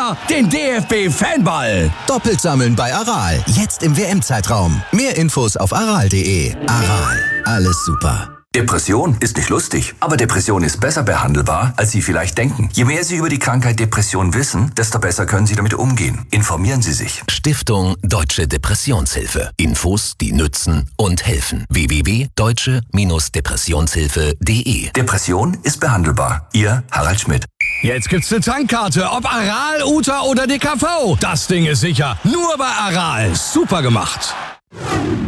oder den DFB-Fanball. Doppelt sammeln bei Aral. Jetzt im WM-Zeitraum. Mehr Infos auf aral.de. Aral. Alles super. Depression ist nicht lustig, aber Depression ist besser behandelbar, als Sie vielleicht denken. Je mehr Sie über die Krankheit Depression wissen, desto besser können Sie damit umgehen. Informieren Sie sich. Stiftung Deutsche Depressionshilfe. Infos, die nützen und helfen. www.deutsche-depressionshilfe.de. Depression ist behandelbar. Ihr Harald Schmidt. Jetzt gibt's eine Tankkarte, ob Aral, Uta oder DKV. Das Ding ist sicher. Nur bei Aral. Super gemacht.